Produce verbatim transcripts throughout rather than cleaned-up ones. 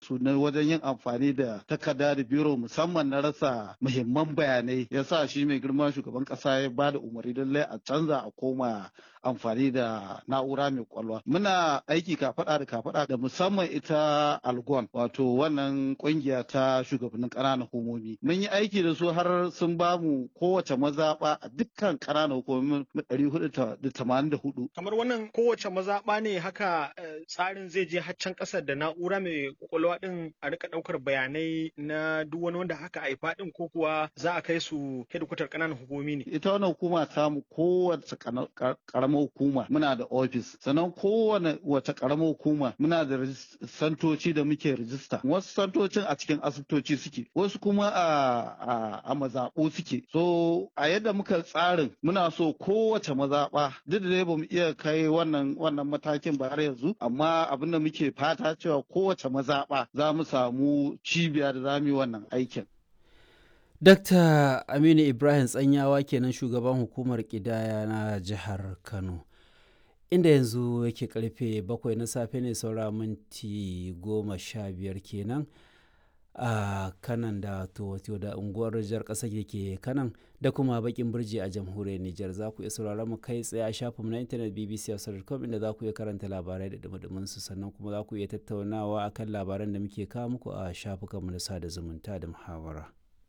su na wajen yin amfani da takarda da biro musamman na rasa muhimman bayanai ya sa shi mai girma shugaban kasa ya ba da umarni lallai a canza a koma amfani da na'ura mai kwalwa. Muna aiki kafaɗa da kafaɗa da musamman ita Algon wato wannan kungiya ta shugabannin ƙananan hukumomi. Mun yi aiki da su har sun ba mu kowace mazaɓa a dukkan ƙananan hukumomin ɗari hudu da tamanin da hudu. Kamar wannan kowace mazaɓa ne haka tsarin zai je haccan ƙasar da na'ura mai kwakwalwa ɗin a rika ɗaukar bayanai na duk wani wanda haka haifa ɗin ko kuwa za a kai su hedikwatar ƙananan hukumomi ne. Ita wannan hukuma ta mu kowace ƙaramar hukuma muna da ofis sannan kowane wace ƙaramar hukuma muna da santoci da muke rijista. Wasu santocin a cikin asibitoci suke wasu kuma a a mazaɓu suke. So a yadda muka tsarin muna so kowace mazaɓa duk da dai bamu iya kai wannan wannan matakin ba har yanzu amma abin da muke fata cewa kowace mazaɓa za mu samu cibiya da za mu yi wannan aikin. Dakta Aminu Ibrahim Tsanyawa kenan shugaban hukumar ƙidaya na jihar Kano. Inda yanzu yake karfe bakwai na safe ne saura minti goma sha biyar kenan a kanan da wato da unguwar jar ƙasa ke kanan da kuma bakin birji a jamhuriyar Nijar. Za ku iya sauraron mu kai tsaye a shafinmu na intanet b b c hausa dot com inda za ku iya karanta labarai da dumadumin su sannan kuma za ku iya tattaunawa akan labaran da muke kawo muku a shafukanmu na sada zumunta da muhawara.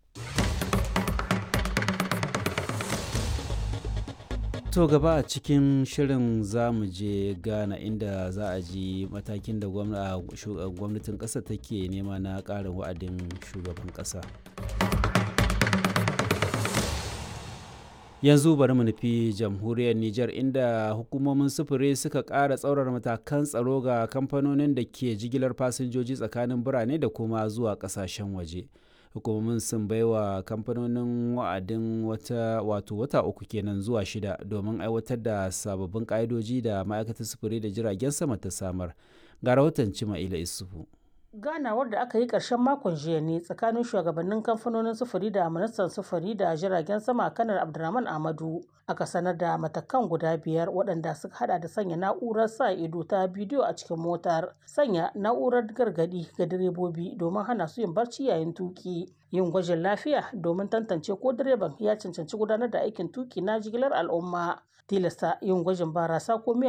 To gaba a cikin shirin za mu je Ghana inda za a ji matakin da gwamnatin ƙasa take nema na ƙarin wa'adin shugaban ƙasa. Yanzu bari mu nufi jamhuriyar Nijar inda hukumomin sufuri suka ƙara tsaurara matakan tsaro ga kamfanonin da ke jigilar fasinjoji tsakanin birane da kuma zuwa ƙasashen waje. Hukumomin sun baiwa kamfanonin wa'adin wata wato wata uku kenan zuwa shida domin aiwatar da sababbin ƙa'idoji da ma'aikatar sufuri da jiragen sama ta samar. Ga rahoton Cima'ila Isufu. Ganawar da aka yi ƙarshen makon jiya ne tsakanin shugabannin kamfanonin sufuri da ministan sufuri da jiragen sama kanar Abdurrahman Ahmadu aka sanar da matakan guda biyar waɗanda suka hada da sanya na'urar sa ido ta bidiyo a cikin motar, sanya na'urar gargadi ga direbobi domin hana su yin barci yayin tuki, yin gwajin lafiya domin tantance ko direban ya cancanci gudanar da aikin tuki na jigilar al'umma, tilasta yin gwajin barasa ko